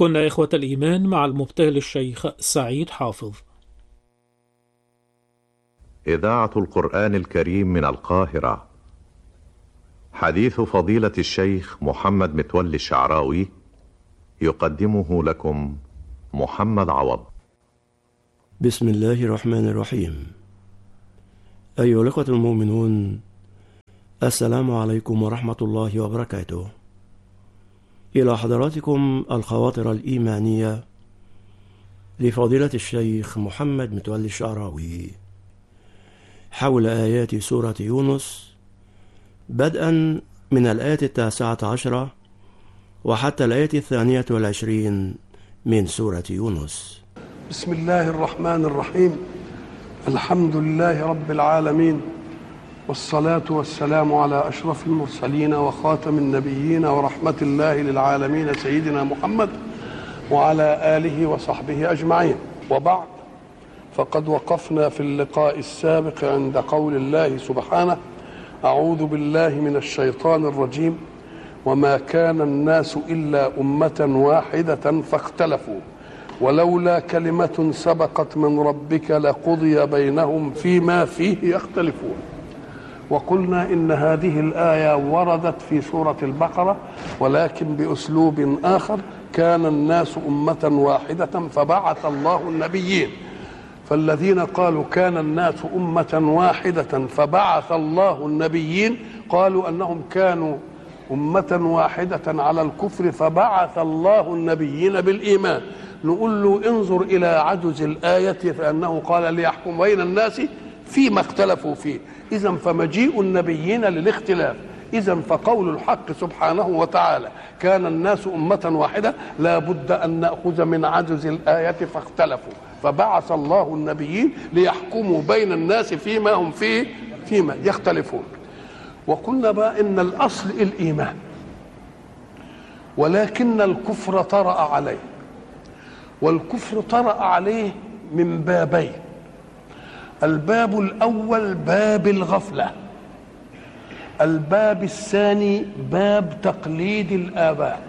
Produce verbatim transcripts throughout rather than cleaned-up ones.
كنا إخوة الإيمان مع المبتهل الشيخ سعيد حافظ. إذاعة القرآن الكريم من القاهرة. حديث فضيلة الشيخ محمد متولي الشعراوي يقدمه لكم محمد عوض. بسم الله الرحمن الرحيم. أيها الأخوة المؤمنون، السلام عليكم ورحمة الله وبركاته. إلى حضراتكم الخواطر الإيمانية لفضيلة الشيخ محمد متولي الشعراوي حول آيات سورة يونس، بدءا من الآية التاسعة عشرة وحتى الآية الثانية والعشرين من سورة يونس. بسم الله الرحمن الرحيم. الحمد لله رب العالمين، والصلاة والسلام على أشرف المرسلين وخاتم النبيين ورحمة الله للعالمين سيدنا محمد وعلى آله وصحبه أجمعين، وبعد، فقد وقفنا في اللقاء السابق عند قول الله سبحانه: أعوذ بالله من الشيطان الرجيم، وما كان الناس إلا أمة واحدة فاختلفوا ولولا كلمة سبقت من ربك لقضي بينهم فيما فيه يختلفون. وقلنا إن هذه الآية وردت في سورة البقرة ولكن بأسلوب آخر: كان الناس أمة واحدة فبعث الله النبيين. فالذين قالوا كان الناس أمة واحدة فبعث الله النبيين قالوا أنهم كانوا أمة واحدة على الكفر فبعث الله النبيين بالإيمان. نقول له انظر إلى عجز الآية، فأنه قال ليحكم بين الناس فيما اختلفوا فيه. إذن فمجيء النبيين للاختلاف. إذن فقول الحق سبحانه وتعالى كان الناس أمة واحدة لا بد أن نأخذ من عجز الآية فاختلفوا فبعث الله النبيين ليحكموا بين الناس فيما هم فيه فيما يختلفون. وقلنا بقى إن الأصل الإيمان، ولكن الكفر طرأ عليه، والكفر طرأ عليه من بابين. الباب الأول باب الغفلة، الباب الثاني باب تقليد الآباء.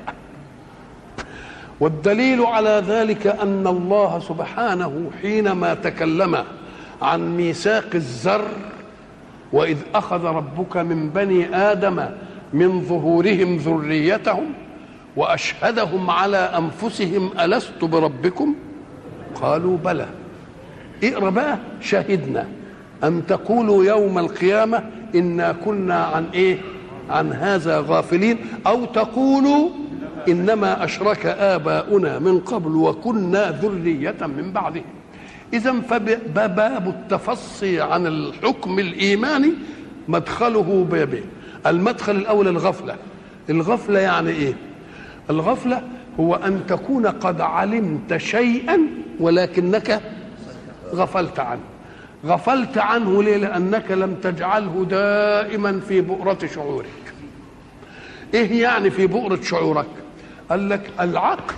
والدليل على ذلك أن الله سبحانه حينما تكلم عن ميثاق الذر: وإذ أخذ ربك من بني آدم من ظهورهم ذريتهم وأشهدهم على أنفسهم ألست بربكم قالوا بلى. اقرأ بقى: شهدنا أن تقولوا يوم القيامة إنا كنا عن إيه عن هذا غافلين، أو تقولوا إنما أشرك آباؤنا من قبل وكنا ذرية من بعدهم. إذن فباب التفصي عن الحكم الإيماني مدخله بابين. المدخل الأول الغفلة. الغفلة يعني إيه؟ الغفلة هو أن تكون قد علمت شيئا ولكنك غفلت عنه. غفلت عنه ليه؟ لأنك لم تجعله دائما في بؤرة شعورك. إيه يعني في بؤرة شعورك؟ قال لك العقل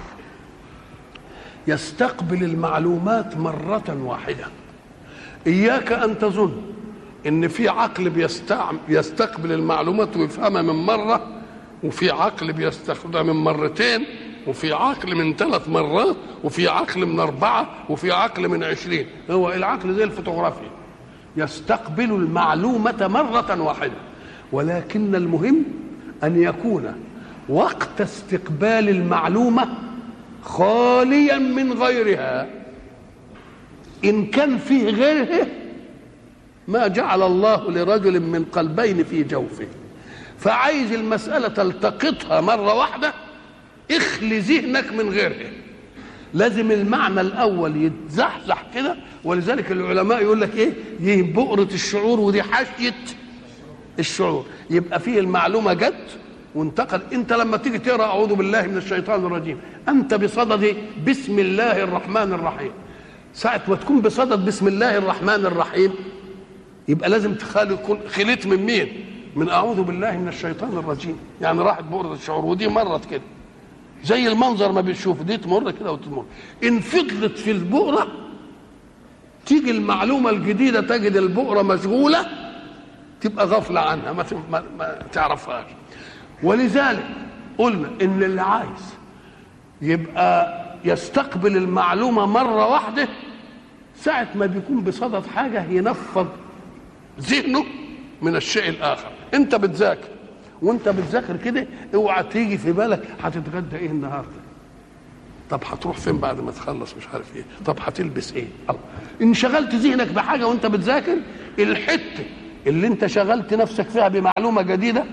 يستقبل المعلومات مرة واحدة. إياك أن تظن إن في عقل بيستقبل المعلومات ويفهمها من مرة، وفي عقل بيستخدمها من مرتين، وفي عقل من ثلاث مرات، وفي عقل من أربعة، وفي عقل من عشرين. هو العقل زي الفوتوغرافيا، يستقبل المعلومة مرة واحدة. ولكن المهم أن يكون وقت استقبال المعلومة خاليا من غيرها. إن كان فيه غيره ما جعل الله لرجل من قلبين في جوفه. فعايز المسألة تلتقطها مرة واحدة، اخلي ذهنك من غيرها. لازم المعنى الأول يتزحزح كده. ولذلك العلماء يقول لك إيه؟ دي بؤرة الشعور ودي حاشية الشعور. يبقى فيه المعلومة جت وانتقل. انت لما تيجي تقرا اعوذ بالله من الشيطان الرجيم انت بصدد بسم الله الرحمن الرحيم. ساعه ما تكون بصدد بسم الله الرحمن الرحيم يبقى لازم تخلي خليت من مين؟ من اعوذ بالله من الشيطان الرجيم. يعني راحت بؤرة الشعور ودي مرت كده زي المنظر ما بتشوف، دي تمر كده وتمر. ان فضلت في البؤره تيجي المعلومه الجديده تجد البؤره مشغوله، تبقى غفله عنها ما, ما, ما تعرفهاش. ولذلك قلنا ان اللي عايز يبقى يستقبل المعلومة مرة واحدة، ساعة ما بيكون بصدد حاجة ينفض ذهنه من الشيء الآخر. أنت بتذاكر وأنت بتذاكر كده اوعى تيجي في بالك هتتغدى إيه النهاردة، طب هتروح فين بعد ما تخلص مش عارف إيه، طب هتلبس إيه. الله، انشغلت ذهنك بحاجة وأنت بتذاكر، الحتة اللي أنت شغلت نفسك فيها بمعلومة جديدة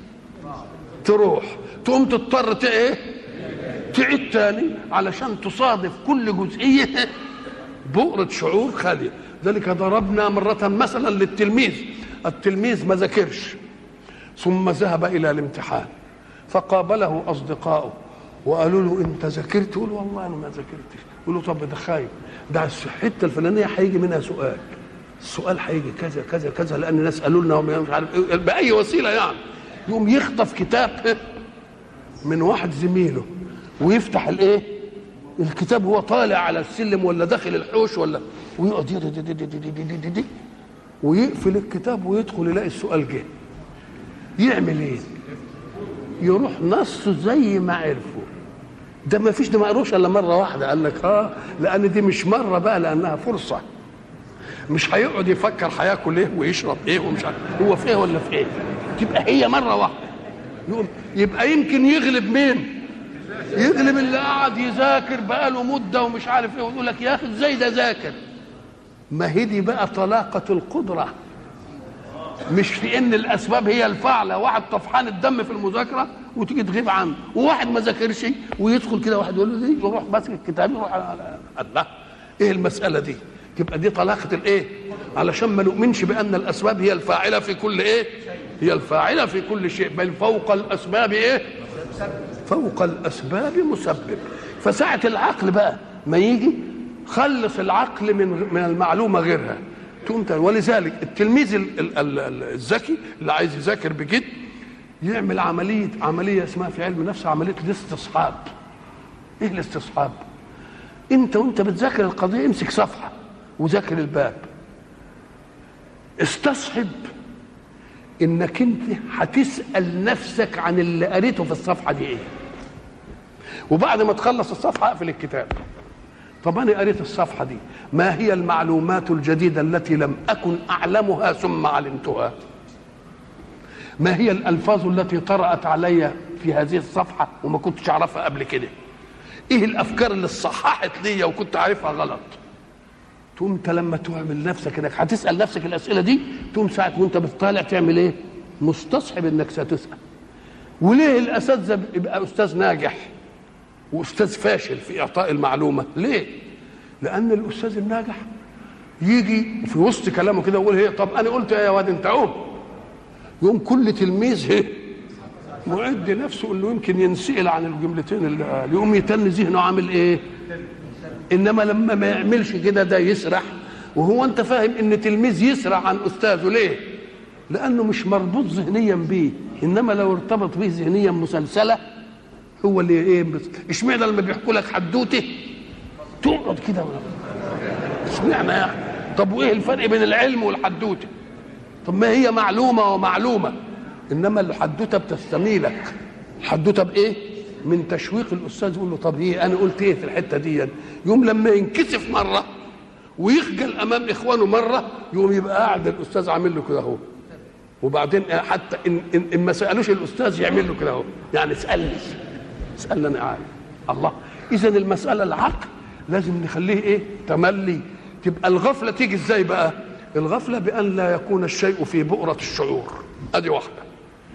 تروح، تقوم تضطر إيه تعيد تاني علشان تصادف كل جزئية بؤرة شعور خالية. ذلك ضربنا مرة مثلا للتلميذ، التلميذ ما ذاكرش ثم ذهب إلى الامتحان فقابله أصدقائه وقالوا له أنت ذاكرت؟ يقول والله أنا ما ذاكرتش. يقول له طب ده خايف، ده الحتة الفلانية هيجي منها سؤال، السؤال هيجي كذا كذا كذا لأن الناس قالوا لنا مش عارف إيه بأي وسيلة يعني. يقوم يخطف كتاب من واحد زميله ويفتح الايه الكتاب وهو طالع على السلم ولا داخل الحوش ولا، ويقعد دي دي دي دي دي دي دي دي ويقفل الكتاب ويدخل يلاقي السؤال جه. يعمل ايه؟ يروح نصه زي ما عرفه. ده ما فيش، ده ما قروش الا مره واحده. قال لك اه لان دي مش مره بقى، لانها فرصه، مش هيقعد يفكر هياكل ايه ويشرب ايه ومش عارف هو في ايه ولا في ايه، تبقى هي مره واحده. يقوم يبقى يمكن يغلب مين؟ يغلب اللي قاعد يذاكر بقاله مده ومش عارف ايه، ويقول لك يا اخي ازاي ده ذاكر. ما هي دي بقى طلاقه القدره، مش في ان الاسباب هي الفاعله. واحد طفحان الدم في المذاكره وتيجي تغيب عنه، وواحد ما ذاكرش ويدخل كده واحد يقول له دي يروح ماسك الكتاب يروح على الله. ايه المساله دي؟ تبقى دي طلاقه الايه؟ علشان ما نؤمنش بان الاسباب هي الفاعله في كل ايه؟ هي الفاعله في كل شيء، بل فوق الاسباب ايه؟ فوق الاسباب مسبب. فساعه العقل بقى ما يجي خلص العقل من من المعلومه غيرها تقوم. ولذلك التلميذ الذكي اللي عايز يذاكر بجد يعمل عمليه عمليه اسمها في علم النفس عمليه الاستصحاب. ايه الاستصحاب؟ انت وانت بتذاكر القضيه امسك صفحه وذاكر الباب، استصحب انك انت هتسال نفسك عن اللي قريته في الصفحه دي ايه، وبعد ما تخلص الصفحه اقفل الكتاب. طب انا قريت الصفحه دي، ما هي المعلومات الجديده التي لم اكن اعلمها ثم علمتها؟ ما هي الالفاظ التي طرأت علي في هذه الصفحه وما كنتش اعرفها قبل كده؟ ايه الافكار اللي صححت لي وكنت عارفها غلط؟ تقوم انت لما تعمل نفسك انك هتسال نفسك الاسئله دي، تقوم ساعه وانت بتطالع تعمل ايه؟ مستصحب انك ستسال. وليه الاساتذه يبقى استاذ ناجح واستاذ فاشل في اعطاء المعلومه؟ ليه؟ لان الاستاذ الناجح يجي في وسط كلامه كده ويقول هي طب انا قلت ايه يا واد انت قوم. يقوم كل تلميذ هي معد نفسه انه يمكن ينسال عن الجملتين اللي قال، يقوم يتن ذهنه عامل ايه؟ انما لما ما يعملش كده ده يسرح. وهو انت فاهم ان تلميذ يسرح عن استاذه ليه؟ لانه مش مربوط ذهنيا بيه، انما لو ارتبط به ذهنيا مسلسله هو اللي ايه. اشمعنى لما بيحكوا لك حدوته تقعد كده؟ اشمعنى يعني؟ طب وايه الفرق بين العلم والحدوته؟ طب ما هي معلومه ومعلومه، انما الحدوته بتستميلك. الحدوته بايه؟ من تشويق الاستاذ يقول له طب ايه انا قلت ايه في الحته دي؟ يوم لما ينكسف مره ويخجل امام اخوانه مره، يقوم يبقى قاعد الاستاذ عامل له كده اهو، وبعدين حتى ان ان, إن ما سالوش الاستاذ يعمل له كده اهو، يعني اسالني اسالني انا عارف. الله، اذا المساله العقل لازم نخليه ايه؟ تملي. تبقى الغفله تيجي ازاي بقى؟ الغفله بان لا يكون الشيء في بؤره الشعور، ادي واحده.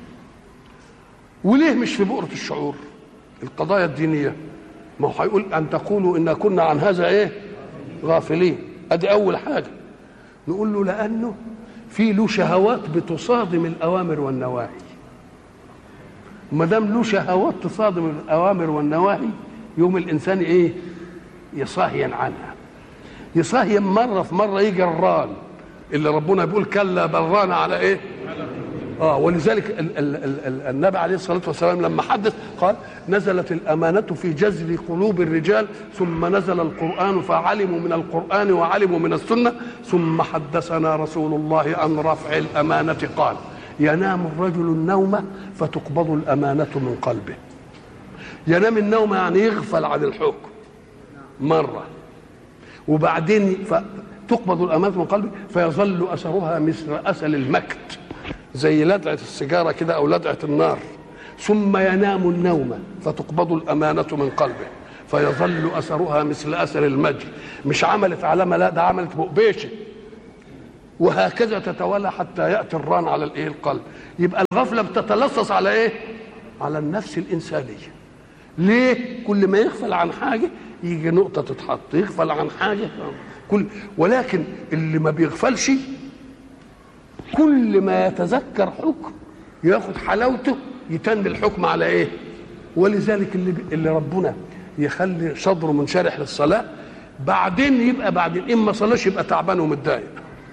وليه مش في بؤره الشعور؟ القضايا الدينيه، ما هو هيقول ان تقولوا ان كنا عن هذا ايه؟ غافلين. ادي اول حاجه. نقول له لانه في له شهوات بتصادم الاوامر والنواهي، وما دام له شهوات تصادم الاوامر والنواهي يوم الانسان ايه؟ يصهين عنها. يصهين مره في مره يجي الران اللي ربنا بيقول كلا بل ران على ايه؟ اه ولذلك ال ال ال النبي عليه الصلاه والسلام لما حدث قال نزلت الامانه في جذر قلوب الرجال ثم نزل القران فعلموا من القران وعلموا من السنه ثم حدثنا رسول الله عن رفع الامانه قال ينام الرجل النوم فتقبض الامانه من قلبه. ينام النوم يعني يغفل عن الحكم مرة، وبعدين تقبض الأمانة من قلبه فيظل أثرها مثل أثل المكت، زي لدعة السيجارة كده أو لدعة النار. ثم ينام النوم فتقبض الأمانة من قلبه فيظل أثرها مثل أثر المجي. مش عملت علامة، لا ده عملت بقبيشة، وهكذا تتوالى حتى يأتي الران على الإيه القلب. يبقى الغفلة بتتلصص على إيه؟ على النفس الإنسانية. ليه؟ كل ما يغفل عن حاجة يجي نقطة تتحط، يغفل عن حاجة كل. ولكن اللي ما بيغفلش كل ما يتذكر حكم ياخد حلاوته يتن الحكم على ايه. ولذلك اللي, اللي ربنا يخلي صدره منشرح للصلاة بعدين يبقى بعدين إما صلاش يبقى تعبان ومتضايق.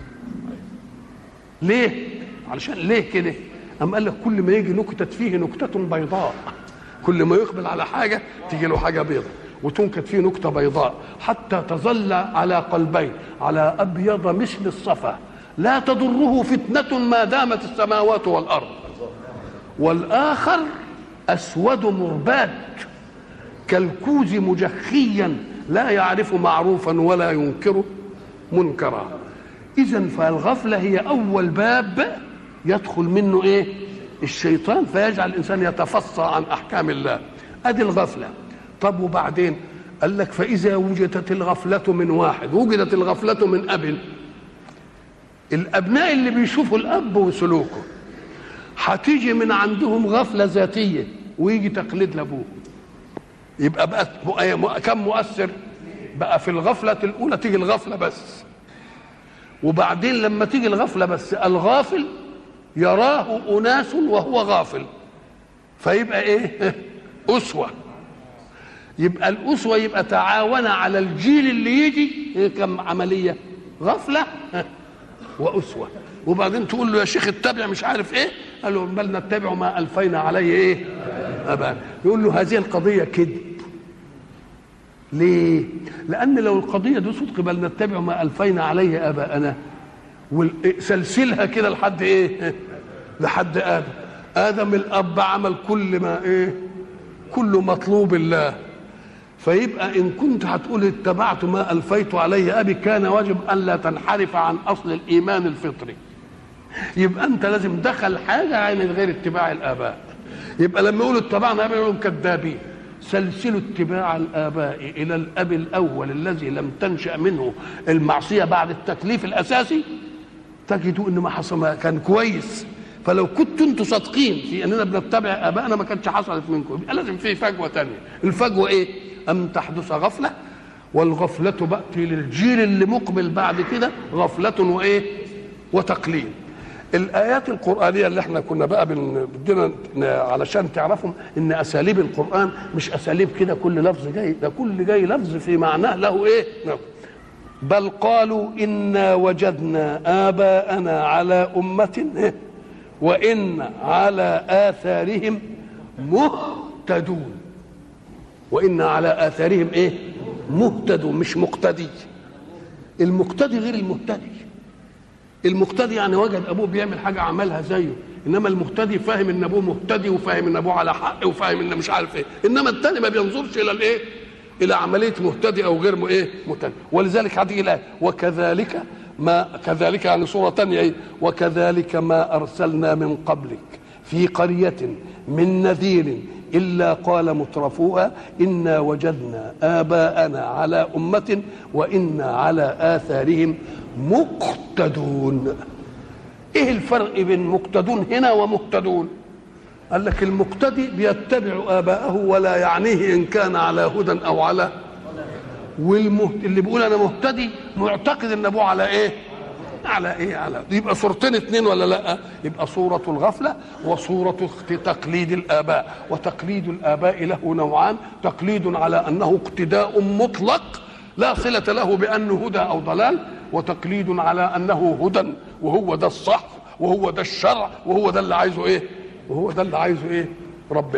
ليه؟ علشان ليه كده؟ أم قال لك كل ما يجي نكتة فيه نكتة بيضاء، كل ما يقبل على حاجة تيجي له حاجة بيضاء وتنكت فيه نكتة بيضاء حتى تظل على قلبين على أبيض مثل الصفا لا تضره فتنة ما دامت السماوات والأرض، والآخر أسود مرباد كالكوز مجخيا لا يعرف معروفا ولا ينكر منكرا. إذن فالغفلة هي أول باب يدخل منه إيه؟ الشيطان، فيجعل الإنسان يتفصى عن أحكام الله. أدي الغفلة. طب وبعدين قال لك فإذا وجدت الغفلة من واحد، وجدت الغفلة من أب، الأبناء اللي بيشوفوا الأب وسلوكه هتيجي من عندهم غفلة ذاتية ويجي تقليد لأبوه، يبقى بقى كم مؤثر بقى في الغفلة الأولى. تيجي الغفلة بس، وبعدين لما تيجي الغفلة بس الغافل يراه أناس وهو غافل فيبقى إيه؟ أسوة. يبقى الأسوة يبقى تعاون على الجيل اللي يجي إيه كم عملية؟ غفلة وأسوة. وبعدين تقول له يا شيخ اتبع مش عارف إيه، قال له بل نتبع ما ألفينا عليه إيه؟ أبا. يقول له هذه القضية كذب. ليه؟ لأن لو القضية دي صدق بل نتبع ما ألفينا عليه آباءنا وسلسلها كده لحد إيه؟ لحد آدم. آدم الأب عمل كل ما إيه؟ كل مطلوب الله. فيبقى إن كنت هتقول اتبعت ما ألفيت عليه أبي كان واجب أن لا تنحرف عن أصل الإيمان الفطري. يبقى أنت لازم دخل حاجة عن غير اتباع الآباء. يبقى لما يقولوا اتبعنا أبي يقولوا كذابين. سلسلوا اتباع الآباء إلى الأب الأول الذي لم تنشأ منه المعصية بعد التكليف الأساسي تجدوا إنه ما حصل، كان كويس. فلو كنتوا انتوا صادقين في اننا بنتبع ابائنا ما كانتش حصلت منكم. يبقى لازم في فجوه ثانيه. الفجوه ايه؟ ام تحدث غفله، والغفله باتي للجيل اللي مقبل بعد كده غفله وايه؟ وتقليد. الايات القرانيه اللي احنا كنا بقى بدنا علشان تعرفهم ان اساليب القران مش اساليب كده كل لفظ جاي، ده كل جاي لفظ في معناه له ايه؟ بل قالوا انا وجدنا اباءنا على امه إيه؟ وإن على آثارهم مهتدون. وإن على آثارهم إيه؟ مهتدون، مش مقتدي. المقتدي غير المهتدي. المقتدي يعني وجد أبوه بيعمل حاجة عملها زيه، إنما المهتدي فاهم إن أبوه مهتدي وفاهم إن أبوه على حق وفاهم إن مش عارف إيه، إنما التاني ما بينظرش إلى الإيه؟ إلى عملية مهتدي أو غير إيه؟ مهتدي. ولذلك هتيجي الآية وكذلك ما كذلك يعني صورة تانية ايه؟ وكذلك ما أرسلنا من قبلك في قرية من نذير إلا قال مترفوها إنا وجدنا آباءنا على أمة وإنا على آثارهم مقتدون. إيه الفرق بين مقتدون هنا ومهتدون؟ قال لك المقتدي بيتبع آباءه ولا يعنيه إن كان على هدى أو على، والمهت... اللي بيقول انا مهتدي معتقد ان ابوه على ايه؟ على ايه؟ على. يبقى صورتين اتنين ولا لا؟ يبقى صورة الغفلة وصورة تقليد الآباء. وتقليد الآباء له نوعان: تقليد على انه اقتداء مطلق لا صلة له بانه هدى او ضلال، وتقليد على انه هدى وهو ده الصح وهو ده الشرع وهو ده اللي عايزه ايه؟ وهو ده اللي عايزه ايه؟ ربنا.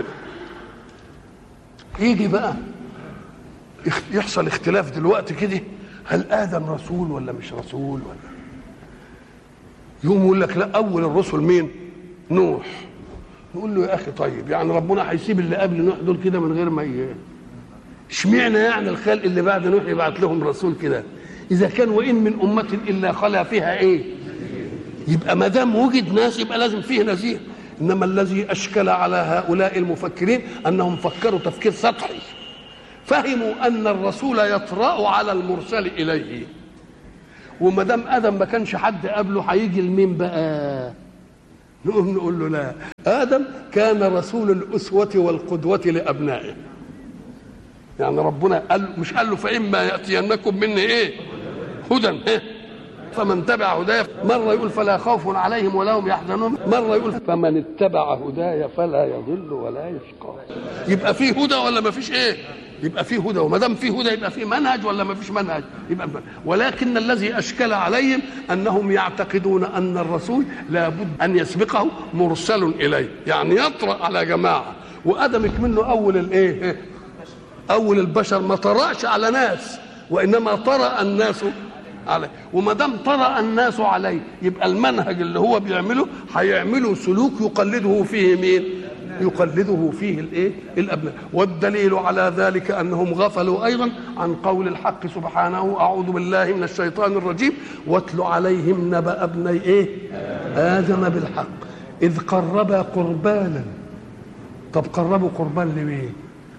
يجي بقى يحصل اختلاف دلوقتي كده، هل آدم رسول ولا مش رسول؟ ولا يوم يقول لك لا أول الرسل مين؟ نوح. نقول له يا اخي طيب يعني ربنا هيسيب اللي قبل نوح دول كده من غير ما ي... اشمعنى يعني الخلق اللي بعد نوح يبعت لهم رسول كده؟ اذا كان وان من امه الا خلا فيها ايه؟ يبقى ما دام وجد ناس يبقى لازم فيه نذير. انما الذي اشكل على هؤلاء المفكرين انهم فكروا تفكير سطحي، فهموا ان الرسول يطرأ على المرسل اليه، وما دام ادم ما كانش حد قبله هيجي لمين بقى؟ نقوم نقول له لا، ادم كان رسول الاسوه والقدوه لابنائه. يعني ربنا قال مش قال له فاما ياتينكم مني ايه؟ هدى إيه؟ فمن تبع هدايا، مره يقول فلا خوف عليهم ولا هم يحزنون، مره يقول فمن اتبع هدايا فلا يضل ولا يشقى. يبقى فيه هدى ولا ما فيش ايه؟ يبقى فيه هدى، وما دام فيه هدى يبقى فيه منهج ولا ما فيش منهج؟ يبقى ولكن الذي اشكل عليهم انهم يعتقدون ان الرسول لابد ان يسبقه مرسل اليه، يعني يطرأ على جماعه، وادم منه اول الايه؟ اول البشر، ما طرأش على ناس وانما طرأ الناس عليه، وما دام طرأ الناس عليه يبقى المنهج اللي هو بيعمله هيعمله سلوك يقلده فيه مين؟ يقلده فيه الايه؟ الابناء. والدليل على ذلك انهم غفلوا ايضا عن قول الحق سبحانه: اعوذ بالله من الشيطان الرجيم، واتل عليهم نبأ ابني ايه؟ آدم بالحق اذ قربا قربانا. طب قربوا قربان لمين؟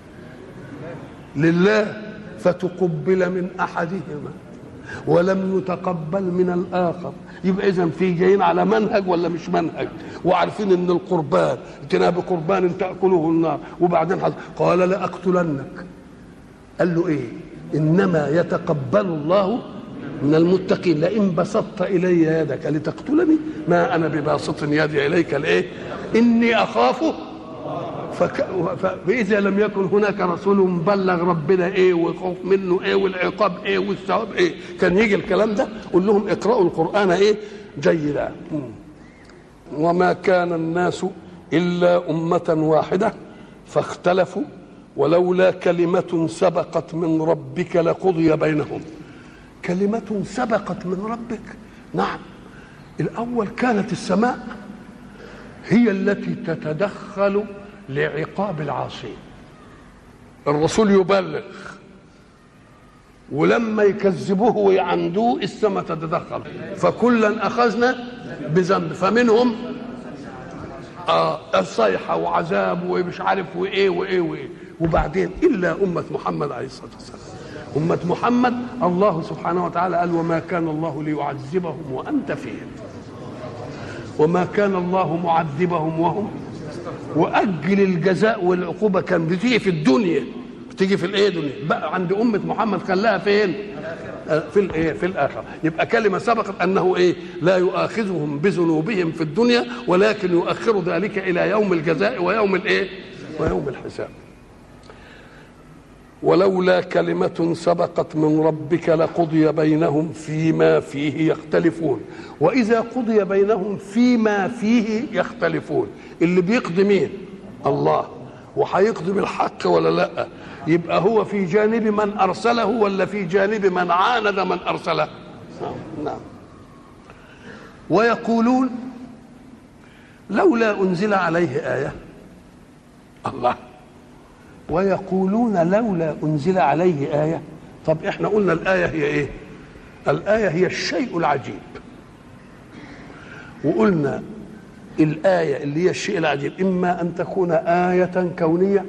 لله، فتقبل من احدهما ولم يتقبل من الاخر. يبقى اذا في جايين على منهج ولا مش منهج؟ وعارفين ان القربان اتنا بقربان تاكله النار، وبعدين قال لاقتلنك. قال له ايه؟ انما يتقبل الله من المتقين، لئن بسطت الي يدك لتقتلني ما انا بباسط يدي اليك الايه؟ اني اخافه. فك... فإذا لم يكن هناك رسول مبلغ ربنا ايه والخوف منه ايه والعقاب ايه والثواب ايه، كان يجي الكلام ده قول لهم اقرأوا القرآن ايه جيدا. وما كان الناس إلا أمة واحدة فاختلفوا ولولا كلمة سبقت من ربك لقضي بينهم. كلمة سبقت من ربك، نعم. الأول كانت السماء هي التي تتدخل لعقاب العاصين. الرسول يبلغ، ولما يكذبوه ويعندوه السماء تتدخل، فكلا اخذنا بذنب، فمنهم آه الصيحه وعذاب ومش عارف وايه وايه وايه، وبعدين الا امه محمد عليه الصلاه والسلام. امه محمد الله سبحانه وتعالى قال: وما كان الله ليعذبهم وانت فيهم، وما كان الله معذبهم وهم. واجل الجزاء والعقوبه كان بتيجي في الدنيا، بتيجي في الايه دنيا بقى، عند امه محمد خلاها فين؟ في الايه؟ في الاخره. يبقى كلمه سبقت انه ايه؟ لا يؤاخذهم بذنوبهم في الدنيا ولكن يؤخر ذلك الى يوم الجزاء ويوم الايه؟ ويوم الحساب. ولولا كلمة سبقت من ربك لقضي بينهم فيما فيه يختلفون. وإذا قضي بينهم فيما فيه يختلفون، اللي بيقضي مين؟ الله. وهيقضي بالحق ولا لا؟ يبقى هو في جانب من أرسله ولا في جانب من عاند من أرسله؟ نعم. ويقولون لولا أنزل عليه آية. الله. ويقولون لولا أنزل عليه آية. طب احنا قلنا الآية هي ايه؟ الآية هي الشيء العجيب، وقلنا الآية اللي هي الشيء العجيب إما أن تكون آية كونية،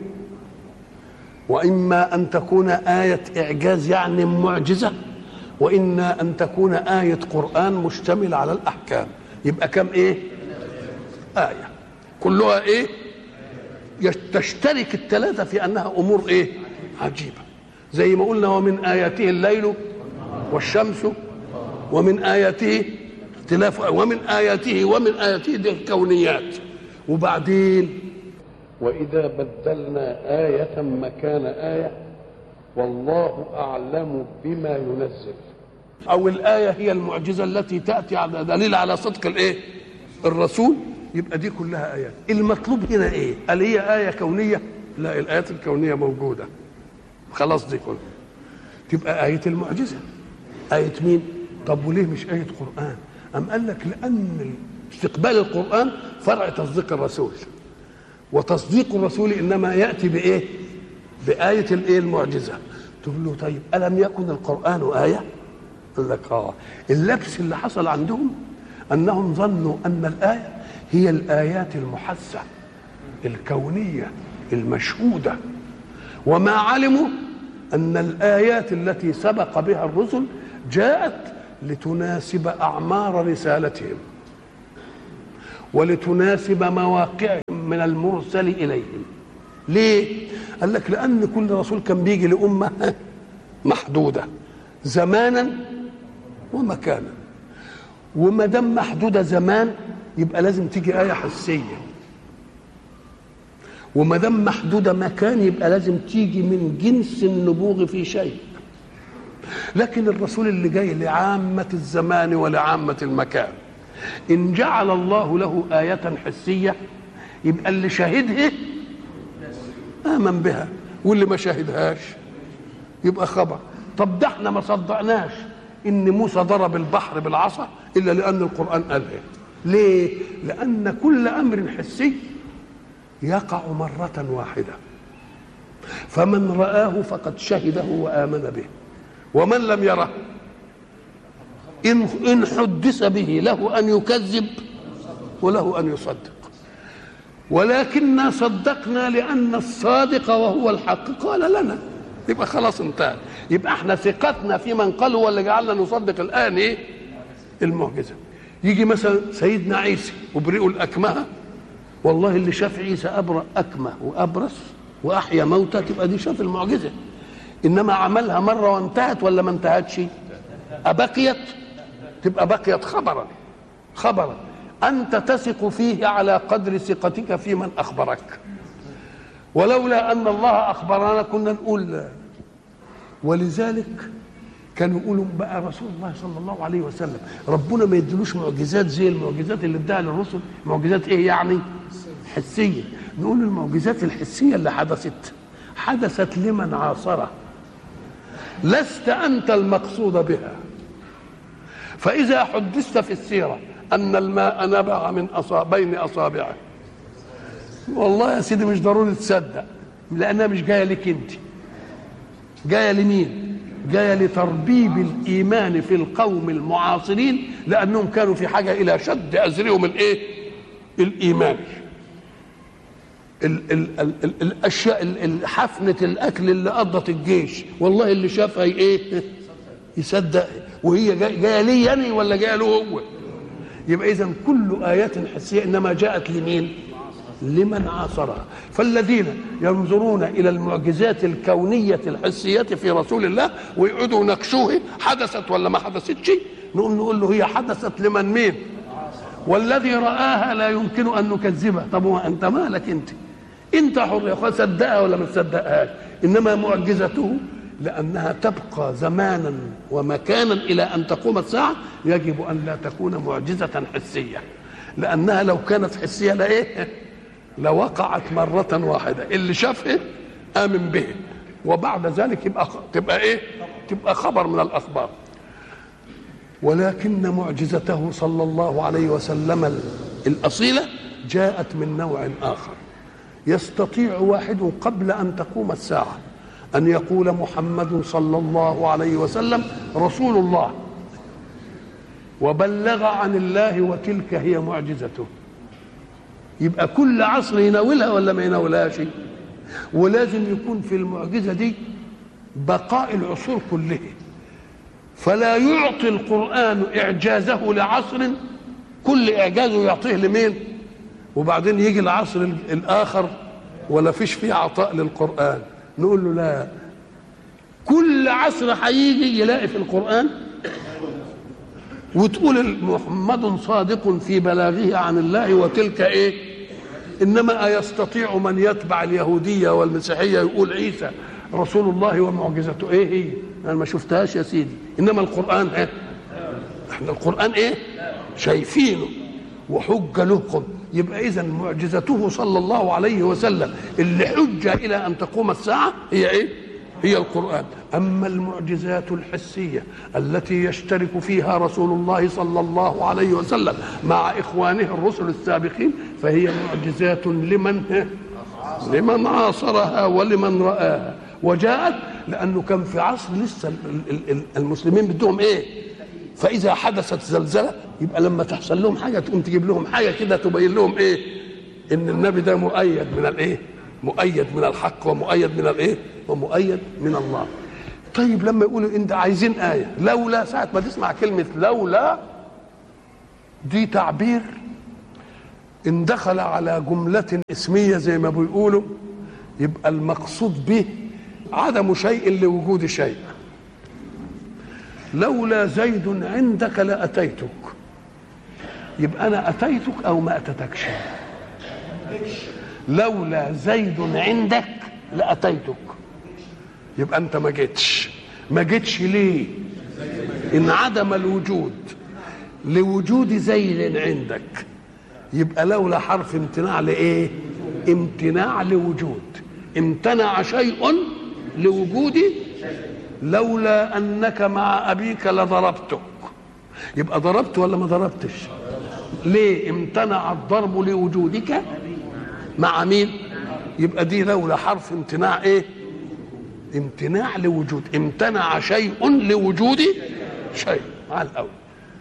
وإما أن تكون آية إعجاز يعني معجزة، وإما أن تكون آية قرآن مشتمل على الأحكام. يبقى كم إيه؟ آية كلها إيه؟ تشترك الثلاثة في أنها أمور إيه؟ عجيبة. زي ما قلنا: ومن آياته الليل والشمس ومن آياته اختلاف، ومن آياته ومن آياته دي الكونيات. وبعدين وإذا بدلنا آية مكان آية والله أعلم بما ينزل. أو الآية هي المعجزة التي تأتي على دليل على صدق الإيه؟ الرسول. يبقى دي كلها آيات. المطلوب هنا إيه؟ هل هي آية كونية؟ لا، الآيات الكونية موجودة خلاص، دي كلها تبقى آية المعجزة. آية مين؟ طب وليه مش آية قرآن؟ أم قال لك لأن استقبال القرآن فرع تصديق الرسول. وتصديق الرسول انما ياتي بايه؟ بايه الايه؟ المعجزه. تقول له طيب الم يكن القران ايه؟ قال لك اه. اللبس اللي حصل عندهم انهم ظنوا ان الايه هي الايات المحسه الكونيه المشهوده، وما علموا ان الايات التي سبق بها الرسل جاءت لتناسب اعمار رسالتهم ولتناسب مواقعهم من المرسل اليهم. ليه؟ قال لك لان كل رسول كان بيجي لامه محدوده زمانا ومكانا، وما دام محدوده زمان يبقى لازم تيجي ايه حسيه، وما دام محدوده مكان يبقى لازم تيجي من جنس النبوغ في شيء. لكن الرسول اللي جاي لعامه الزمان ولعامه المكان ان جعل الله له آية حسية يبقى اللي شاهدها آمن بها، واللي ما شاهدهاش يبقى خبر. طب ده احنا ما صدقناش ان موسى ضرب البحر بالعصا الا لان القرآن قالها. ليه؟ لان كل امر حسي يقع مرة واحدة، فمن رآه فقد شهده وآمن به، ومن لم يره إن إن حدث به له أن يكذب وله أن يصدق. ولكننا صدقنا لأن الصادق وهو الحق قال لنا، يبقى خلاص انتهى. يبقى احنا ثقتنا في من قال هو اللي جعلنا نصدق الآن ايه؟ المعجزة. يجي مثلا سيدنا عيسى وبرئوا الأكمه، والله اللي شاف عيسى أبرأ أكمه وأبرص وأحيا موتى تبقى دي شاف المعجزة. إنما عملها مرة وانتهت ولا ما انتهتش؟ أبقيت؟ تبقى بقيت خبرا. خبرا أنت تثق فيه على قدر ثقتك في من أخبرك، ولولا أن الله أخبرنا كنا نقول لا. ولذلك كانوا يقولوا بقى رسول الله صلى الله عليه وسلم ربنا ما يدلوش معجزات زي المعجزات اللي اداها للرسل. معجزات ايه يعني؟ حسية. نقول المعجزات الحسية اللي حدثت حدثت لمن عاصره، لست أنت المقصود بها. فإذا حدثت في السيرة أن الماء نبع من أصاب بين أصابعه، والله يا سيدي مش ضروري تصدق، لأنها مش جاية لك أنت، جاية لمين؟ جاية لتربيب الإيمان في القوم المعاصرين، لأنهم كانوا في حاجة إلى شد أزرهم الإيه؟ الإيمان. ال ال ال ال الأشياء حفنة الأكل اللي قضت الجيش، والله اللي شافها إيه؟ يصدق. وهي جايه لي يعني ولا جايه له هو؟ يبقى اذا كل ايات حسيه انما جاءت لمين؟ لمن عاصرها. فالذين ينظرون الى المعجزات الكونيه الحسيه في رسول الله ويقعدوا يناقشوه حدثت ولا ما حدثتش، نقول نقول له هي حدثت لمن مين؟ والذي رآها لا يمكن ان نكذبه. طب وانت مالك انت؟ انت حر يا اخويا، صدقها ولا ما تصدقهاش. انما معجزته لأنها تبقى زمانا ومكانا إلى أن تقوم الساعة يجب أن لا تكون معجزة حسية، لأنها لو كانت حسية لإيه؟ لوقعت مرة واحدة، اللي شافه آمن به، وبعد ذلك يبقى تبقى إيه؟ تبقى خبر من الأخبار. ولكن معجزته صلى الله عليه وسلم الأصيلة جاءت من نوع آخر. يستطيع واحد قبل أن تقوم الساعة أن يقول محمد صلى الله عليه وسلم رسول الله وبلغ عن الله وتلك هي معجزته. يبقى كل عصر يناولها ولا ما يناولهاش؟ ولازم يكون في المعجزة دي بقاء العصور كلها، فلا يعطي القرآن إعجازه لعصر كل إعجازه يعطيه لمين؟ وبعدين يجي العصر الآخر ولا فيش فيه عطاء للقرآن. نقول له لا، كل عصر هيجي يلاقي في القرآن وتقول محمد صادق في بلاغه عن الله وتلك ايه. انما ايستطيع من يتبع اليهودية والمسيحية يقول عيسى رسول الله ومعجزته ايه هي؟ انا ما شفتهاش يا سيدي. انما القرآن ايه؟ احنا القرآن ايه؟ شايفينه وحجة لكم. يبقى إذا معجزته صلى الله عليه وسلم اللي حجة إلى أن تقوم الساعة هي إيه؟ هي القرآن. أما المعجزات الحسية التي يشترك فيها رسول الله صلى الله عليه وسلم مع إخوانه الرسل السابقين فهي معجزات لمن لمن عاصرها ولمن رآها، وجاءت لأنه كان في عصر لسه المسلمين بدهم إيه؟ فإذا حدثت زلزلة يبقى لما تحصل لهم حاجة تقوم تجيب لهم حاجة كده تبين لهم إيه؟ إن النبي ده مؤيد من الإيه؟ مؤيد من الحق ومؤيد من الإيه؟ ومؤيد من الله. طيب لما يقولوا إن عايزين آية، لولا، ساعة ما تسمع كلمة لولا دي تعبير إن دخل على جملة اسمية زي ما بيقولوا يبقى المقصود به عدم شيء لوجود شيء. لولا زيد عندك لأتيتك، يبقى أنا أتيتك أو ما أتتكش. لولا زيد عندك لأتيتك، يبقى أنت ما جيتش. ما جيتش ليه؟ إن عدم الوجود لوجود زيد عندك، يبقى لولا حرف امتناع لإيه؟ امتناع لوجود. امتنع شيء لوجودي. لولا أنك مع أبيك لضربتك، يبقى ضربت ولا ما ضربتش؟ ليه؟ امتنع الضرب لوجودك مع مين؟ يبقى دي لولا حرف امتناع ايه؟ امتناع لوجود. امتنع شيء لوجود شيء على الأول.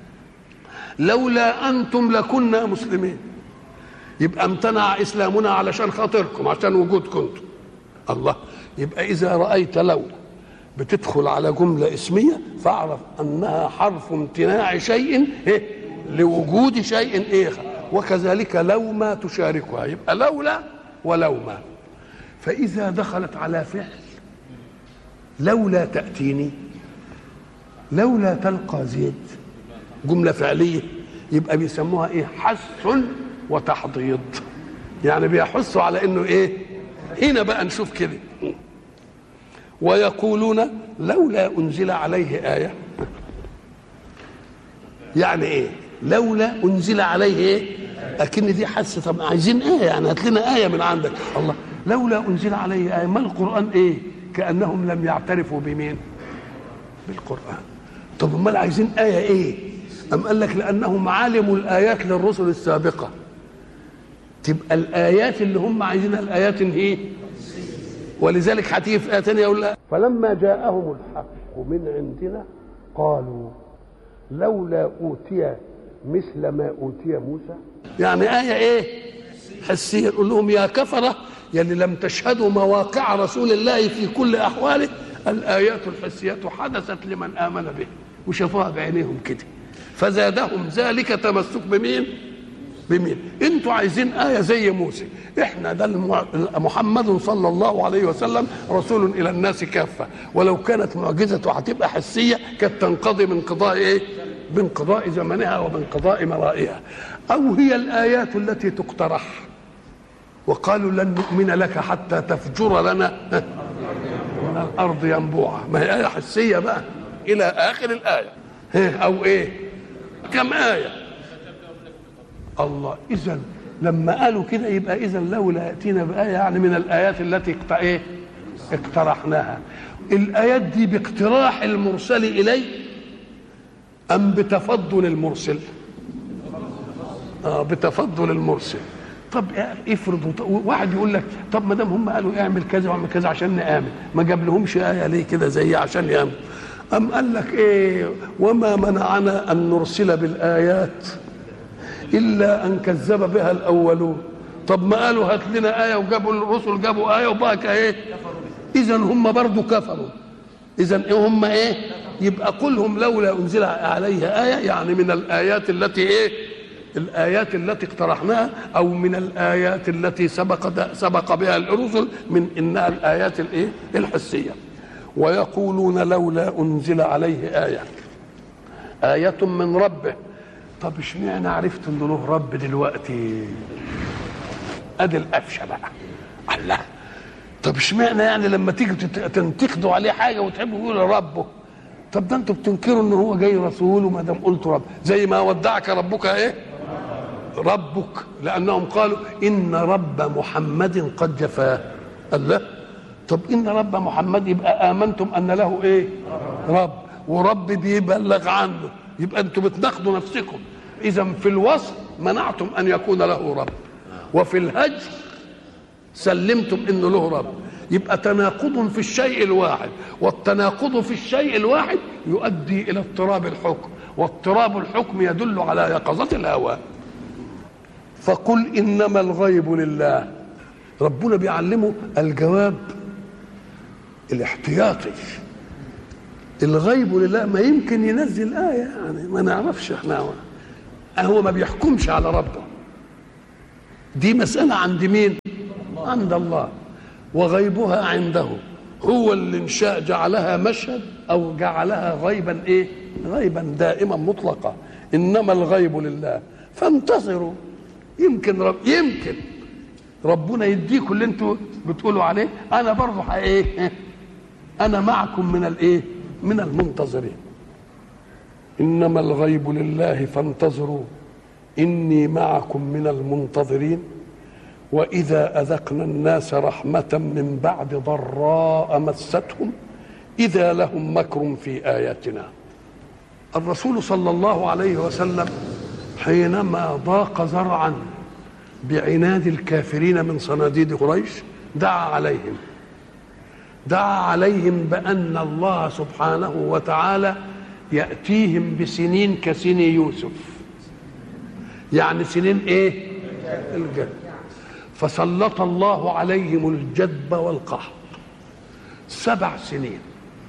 لولا أنتم لكنا مسلمين، يبقى امتنع إسلامنا علشان خاطركم، عشان وجودكم انتم. الله. يبقى إذا رأيت لولا بتدخل على جملة اسمية فاعرف أنها حرف امتناع شيء إيه؟ لوجود شيء إيه؟ وكذلك لو ما تشاركها، يبقى لولا ولو ما. فإذا دخلت على فعل، لولا تأتيني، لولا تلقى زيد، جملة فعلية، يبقى بيسموها إيه؟ حث وتحضيض. يعني بيحثوا على إنه إيه؟ هنا بقى نشوف كده. ويقولون لولا أنزل عليه آية. يعني إيه؟ لولا أنزل عليه إيه؟ أكن دي حس. طب عايزين إيه؟ يعني هات لنا آية من عندك. الله. لولا أنزل عليه آية. ما القرآن إيه؟ كأنهم لم يعترفوا بمين؟ بالقرآن. طب امال عايزين آية إيه؟ أم قال لك لأنهم علموا الآيات للرسل السابقة، تبقى الآيات اللي هم عايزينها الآيات إيه؟ ولذلك هتيجي في آية تانية يقول لا فلما جاءهم الحق من عندنا قالوا لولا أوتي مثل ما أوتي موسى. يعني آية إيه؟ حسية. نقول لهم يا كفرة يلي لم تشهدوا مواقع رسول الله في كل أحواله، الآيات الحسية حدثت لمن آمن به وشافوها بعينيهم كده، فزادهم ذلك تمسك بمين؟ بمين؟ انتوا عايزين آية زي موسى. احنا ده محمد صلى الله عليه وسلم رسول إلى الناس كافة، ولو كانت معجزته هتبقى حسية كانت تنقضي من قضاء ايه؟ بانقضاء زمنها وبانقضاء مرائها. أو هي الآيات التي تقترح وقالوا لن نؤمن لك حتى تفجر لنا من الأرض ينبوعا، ما هي آية حسية بقى إلى آخر الآية. أو إيه؟ كم آية؟ الله. إذن لما قالوا كده يبقى إذن لولا يأتينا بآية يعني من الآيات التي ايه؟ اقترحناها. الآيات دي باقتراح المرسل إليه أم بتفضل المرسل؟ آه بتفضل المرسل. طب افرض واحد يقول لك طب ما دام هم قالوا اعمل كذا واعمل كذا عشان نآمن، ما جاب لهمش آية ليه كده زي عشان يآمن؟ أم قال لك إيه؟ وما منعنا أن نرسل بالآيات إلا أن كذب بها الأولون. طب ما قالوا هات لنا آية وجابوا الرسل جابوا آية وبقى إيه؟ إذن هم برضو كفروا. إذن إيه هم إيه؟ يبقى قلهم لولا أنزل عليه آية يعني من الآيات التي إيه؟ الآيات التي اقترحناها أو من الآيات التي سبق سبق بها الرسل من إنها الآيات الإيه؟ الحسية. ويقولون لولا أنزل عليه آية آية من ربه. طب اشمعنى عرفت انه له رب دلوقتي؟ ادي القفشه بقى. الله. طب اشمعنى يعني لما تيجوا تنتقدوا عليه حاجه وتحبوا تقولوا ربه؟ طب ده انتوا بتنكروا ان هو جاي رسول وما دام قلتوا رب، زي ما ودعك ربك ايه؟ ربك، لانهم قالوا ان رب محمد قد جفاه. الله. طب ان رب محمد يبقى امنتم ان له ايه؟ رب، ورب بيبلغ عنه، يبقى انتم بتناقضوا نفسكم. اذا في الوصف منعتم ان يكون له رب، وفي الهجر سلمتم انه له رب. يبقى تناقض في الشيء الواحد، والتناقض في الشيء الواحد يؤدي الى اضطراب الحكم، واضطراب الحكم يدل على يقظة الهوى. فقل انما الغيب لله. ربنا بيعلمه الجواب الاحتياطي. الغيب لله، ما يمكن ينزل آية يعني ما نعرفش احنا، هو ما بيحكمش على ربه، دي مسألة عند مين؟ عند الله، وغيبها عنده. هو اللي إن شاء جعلها مشهد أو جعلها غيبا إيه؟ غيبا دائما مطلقا. إنما الغيب لله فانتظروا، يمكن رب يمكن ربنا يديكم اللي انتوا بتقولوا عليه. أنا برضه إيه؟ أنا معكم من الإيه؟ من المنتظرين. إنما الغيب لله فانتظروا إني معكم من المنتظرين. وإذا أذقنا الناس رحمة من بعد ضراء مستهم إذا لهم مكر في آياتنا. الرسول صلى الله عليه وسلم حينما ضاق ذرعا بعناد الكافرين من صناديد قريش دعا عليهم دعا عليهم بأن الله سبحانه وتعالى يأتيهم بسنين كسن يوسف، يعني سنين ايه؟ الجد. فسلط الله عليهم الجدب والقحط سبع سنين،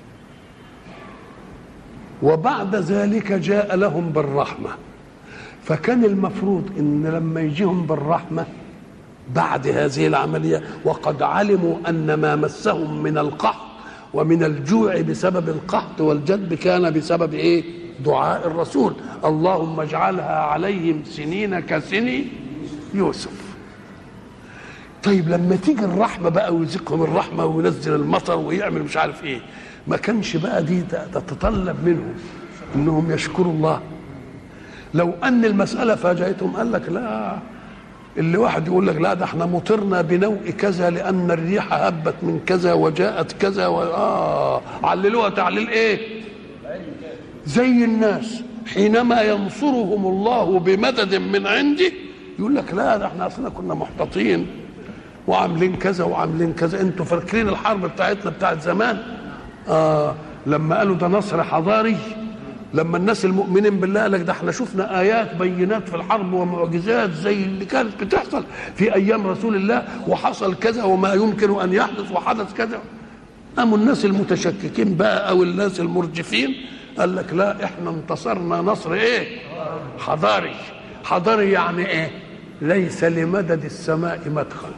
وبعد ذلك جاء لهم بالرحمة. فكان المفروض ان لما يجيهم بالرحمة بعد هذه العملية وقد علموا أن ما مسهم من القحط ومن الجوع بسبب القحط والجدب كان بسبب إيه؟ دعاء الرسول اللهم اجعلها عليهم سنين كسن يوسف. طيب لما تيجي الرحمة بقى ويزقهم الرحمة وينزل المطر ويعمل مش عارف إيه، ما كانش بقى دي تتطلب منهم إنهم يشكروا الله؟ لو أن المسألة فاجأتهم قال لك لا، اللي واحد يقول لك لا ده احنا مطرنا بنوء كذا لان الريح هبت من كذا وجاءت كذا و... اه عللوها تعليل ايه؟ زي الناس حينما ينصرهم الله بمدد من عنده يقول لك لا ده احنا اصلا كنا محبطين وعاملين كذا وعاملين كذا. انتوا فاكرين الحرب بتاعتنا بتاعت زمان اه لما قالوا ده نصر حضاري، لما الناس المؤمنين بالله قال لك ده احنا شفنا ايات بينات في الحرب ومعجزات زي اللي كانت بتحصل في ايام رسول الله، وحصل كذا وما يمكن ان يحدث وحدث كذا. قاموا الناس المتشككين بقى او الناس المرجفين قال لك لا احنا انتصرنا نصر ايه؟ حضاري. حضاري يعني ايه؟ ليس لمدد السماء مدخل.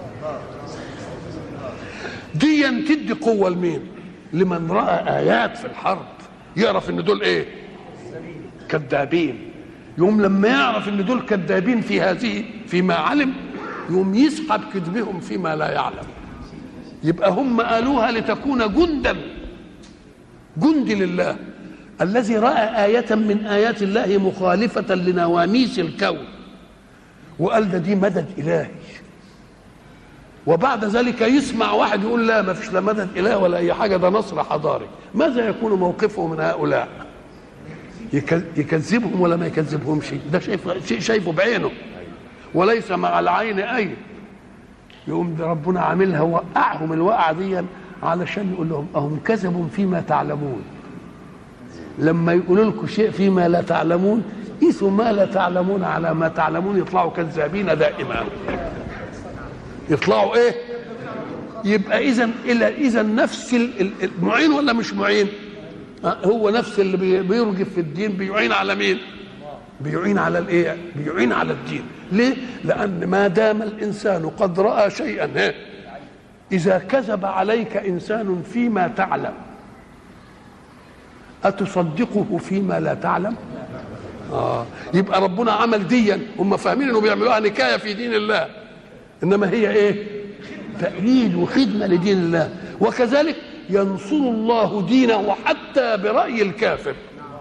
دي تدي قوه لمين؟ لمن راى ايات في الحرب يعرف ان دول ايه؟ كذابين. يوم لما يعرف ان دول كذابين في هذه فيما علم يوم يسحب كذبهم فيما لا يعلم. يبقى هم قالوها لتكون جندا جند لله الذي راى آية من آيات الله مخالفة لنواميس الكون وقال ده دي مدد إلهي، وبعد ذلك يسمع واحد يقول لا ما فيش لا مدد إله ولا أي حاجة، ده نصر حضاري. ماذا يكون موقفه من هؤلاء؟ يكذبهم ولا ما يكذبهمش؟ ده شيء شايفه بعينه وليس مع العين أي. يقوم ده ربنا عاملها وقعهم الوقعة دي علشان يقول لهم أهم كذبوا فيما تعلمون. لما يقولوا لكم شيء فيما لا تعلمون قيسوا ما لا تعلمون على ما تعلمون يطلعوا كذابين دائما. يطلعوا ايه؟ يبقى اذا الى اذا نفس المعين ولا مش معين؟ هو نفس اللي بيرجف في الدين بيعين على مين؟ بيعين على الايه؟ بيعين على الدين. ليه؟ لان ما دام الانسان قد راى شيئا اذا كذب عليك انسان فيما تعلم اتصدقه فيما لا تعلم؟ اه يبقى ربنا عمل ديا، هم فاهمين انه بيعملوها نكايه في دين الله، انما هي ايه؟ تأييد وخدمه لدين الله. وكذلك ينصر الله دينه حتى برأي الكافر.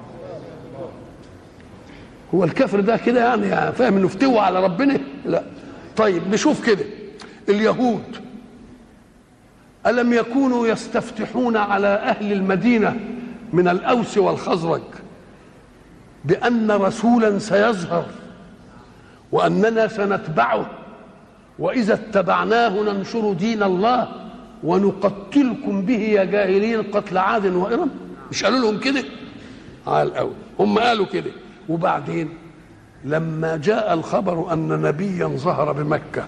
هو الكافر ده كده يعني فاهم انه فتوى على ربنا؟ لا. طيب نشوف كده اليهود ألم يكونوا يستفتحون على أهل المدينة من الأوس والخزرج بأن رسولا سيظهر وأننا سنتبعه، وإذا اتبعناه ننشر دين الله ونقتلكم به يا جاهلين قتل عاد وإرم؟ مش قالوا لهم كده؟ على الأول هم قالوا كده. وبعدين لما جاء الخبر أن نبيا ظهر بمكة،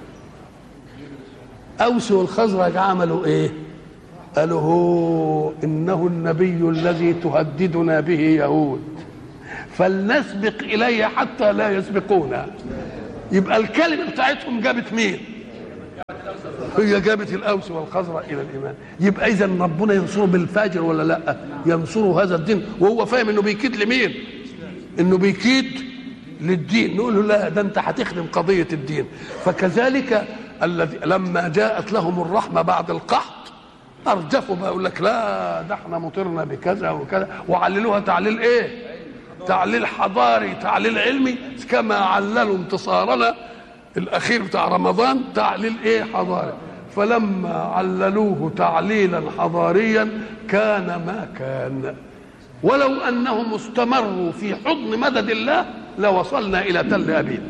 أوس والخزرج عملوا إيه؟ قالوا هو إنه النبي الذي تهددنا به يهود، فلنسبق إليه حتى لا يسبقونا. يبقى الكلمة بتاعتهم جابت مين؟ هي جابت الأوس والخزرج إلى الإيمان. يبقى إذا ربنا ينصره بالفاجر ولا لا؟ ينصره هذا الدين وهو فاهم إنه بيكيد لمين؟ إنه بيكيد للدين. نقول له لا، ده أنت هتخدم قضية الدين. فكذلك الذي لما جاءت لهم الرحمة بعد القحط أرجفوا بقى، يقول لك لا ده احنا مطرنا بكذا وكذا، وعللوها تعليل إيه؟ تعليل حضاري، تعليل علمي، كما عللوا انتصارنا الأخير بتاع رمضان تعليل إيه؟ حضاري. فلما عللوه تعليلا حضاريا كان ما كان، ولو أنهم استمروا في حضن مدد الله لوصلنا إلى تل أبيب.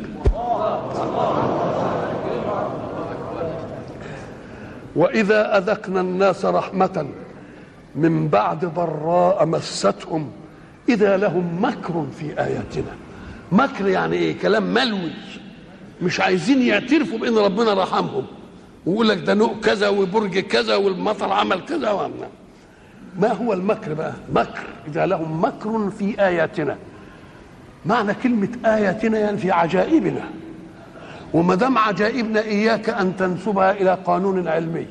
وإذا أذقنا الناس رحمة من بعد ضراء مستهم إذا لهم مكر في آياتنا. مكر يعني إيه؟ كلام ملوي، مش عايزين يعترفوا بأن ربنا رحمهم، ويقول لك ده نوع كذا وبرج كذا والمطر عمل كذا وعمل. ما هو المكر بقى؟ مكر إذا لهم مكر في آياتنا. معنى كلمة آياتنا يعني في عجائبنا، وما دام عجائبنا إياك أن تنسبها إلى قانون علمي،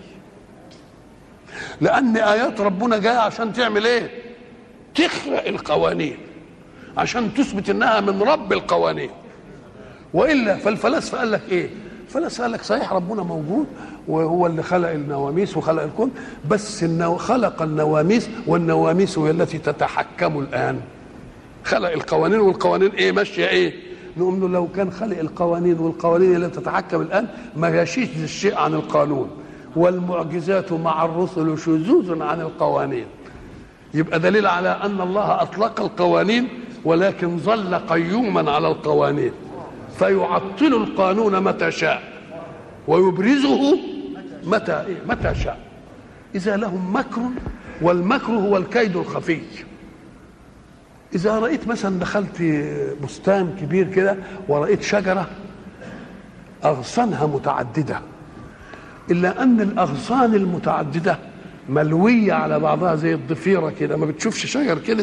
لأن آيات ربنا جاية عشان تعمل إيه؟ تخرق القوانين، عشان تثبت إنها من رب القوانين. وإلا فالفلاسفة قال لك إيه؟ الفلاسفة قال لك صحيح ربنا موجود وهو اللي خلق النواميس وخلق الكون، بس إنه خلق النواميس والنواميس هي التي تتحكم الآن. خلق القوانين والقوانين إيه؟ ماشية إيه؟ نقول له لو كان خلق القوانين والقوانين التي تتحكم الآن ما يشيش الشيء عن القانون، والمعجزات مع الرسل شذوذ عن القوانين. يبقى دليل على أن الله أطلق القوانين ولكن ظل قيوما على القوانين، فيعطل القانون متى شاء ويبرزه متى إيه؟ متى شاء. إذا لهم مكر، والمكر هو الكيد الخفي. إذا رأيت مثلا دخلت بستان كبير كده ورأيت شجرة أغصانها متعددة، إلا أن الأغصان المتعددة ملوية على بعضها زي الضفيرة كده، ما بتشوفش شجر كده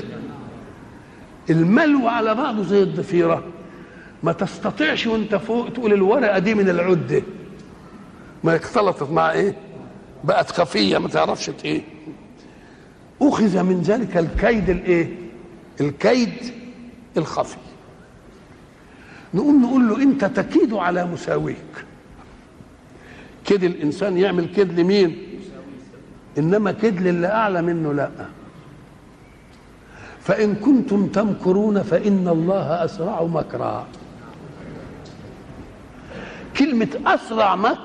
الملو على بعضه زي الضفيرة، ما تستطيعش وانت فوق تقول الورقة دي من العدة، ما اختلطت مع ايه؟ بقت خفية ما تعرفش ايه. أخذ من ذلك الكيد الايه؟ الكيد الخفي. نقوم نقول له انت تكيد على مساويك. كيد الانسان يعمل كيد لمين؟ انما كيد للي اعلى منه لا. فان كنتم تمكرون فان الله اسرع مكرا. كلمة اسرع مكر،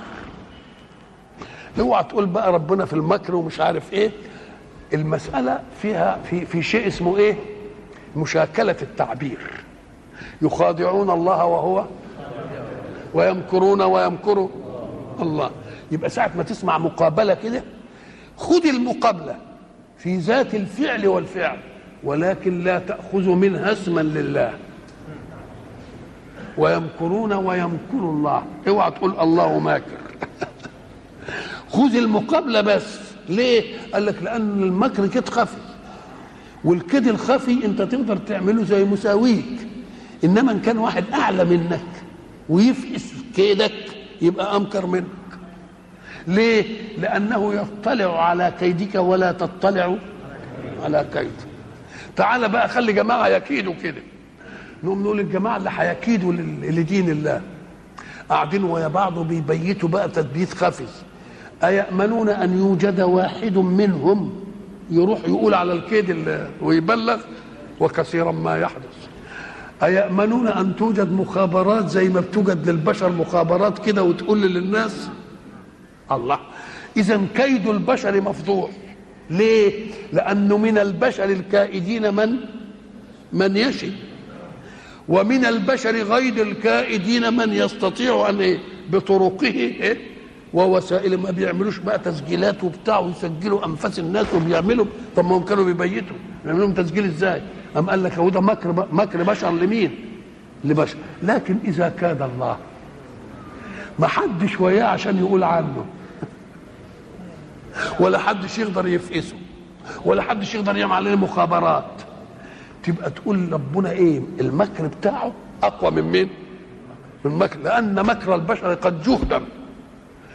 اوعى تقول بقى ربنا في المكر ومش عارف ايه. المسألة فيها في في شيء اسمه ايه؟ مشاكلة التعبير. يخادعون الله وهو ويمكرون ويمكر الله. يبقى ساعة ما تسمع مقابلة كده خذ المقابلة في ذات الفعل والفعل، ولكن لا تأخذ منها اسما لله. ويمكرون ويمكر الله، اوعى تقول الله ماكر. خذ المقابلة بس. ليه؟ قال لك لأن المكر كده خفي، والكيد الخفي انت تقدر تعمله زي مساويك، انما ان كان واحد اعلى منك ويفقس كيدك يبقى امكر منك. ليه؟ لانه يطلع على كيدك ولا تطلع على كيده. تعال بقى خلي جماعه يكيدوا كده، نقوم نقول الجماعه اللي هيكيدوا لدين الله قاعدين ويا بعض بيبيتوا بقى تثبيت خفي. ايأمنون ان يوجد واحد منهم يروح يقول على الكيد ويبلغ؟ وكثيرا ما يحدث. أيأمنون أن توجد مخابرات زي ما بتوجد للبشر مخابرات كده وتقول للناس؟ الله. إذا كيد البشر مفضوح. ليه؟ لأنه من البشر الكائدين من من يشي، ومن البشر غير الكائدين من يستطيع أن إيه؟ بطرقه إيه؟ ووسائل. ما بيعملوش بقى تسجيلات وبتاع ويسجلوا أنفاس الناس وبيعملوا. طب ما هم كانوا بيبيتوا، يعملوا لهم تسجيل إزاي؟ أم قال لك هو ده مكر مكر بشر لمين؟ لبشر. لكن إذا كاد الله ما حدش وياه عشان يقول عنه، ولا حدش يقدر يفقسه، ولا حدش يقدر يعمل عليه مخابرات. تبقى تقول ربنا ايه؟ المكر بتاعه اقوى من مين؟ من مكر، لان مكر البشر قد جهدم